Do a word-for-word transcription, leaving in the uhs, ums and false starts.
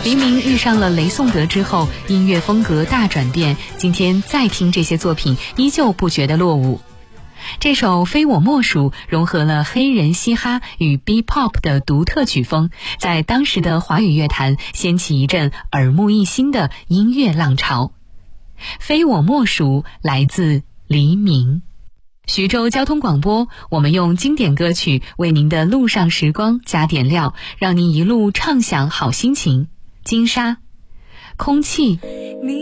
黎明遇上了雷颂德之后，音乐风格大转变，今天再听这些作品依旧不觉得落伍。这首《非我莫属》融合了黑人嘻哈与 B-pop 的独特曲风，在当时的华语乐坛掀起一阵耳目一新的音乐浪潮。非我莫属来自黎明。徐州交通广播，我们用经典歌曲为您的路上时光加点料，让您一路畅享好心情。金沙，空气。